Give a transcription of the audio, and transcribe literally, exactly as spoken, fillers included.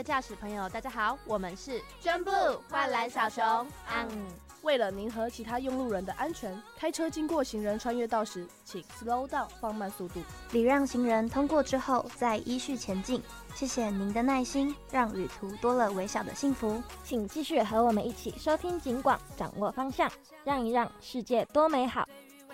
的驾驶朋友，大家好，我们是真 blue 幻蓝小熊。嗯， 为了您和其他用路人的安全，开车经过行人穿越道时，请 slow down 放慢速度， 礼让行人通过之后再依序前进。谢谢您的耐心，让旅途多了微小的幸福。 请继续和我们一起收听警广，掌握方向，让一让世界多美好。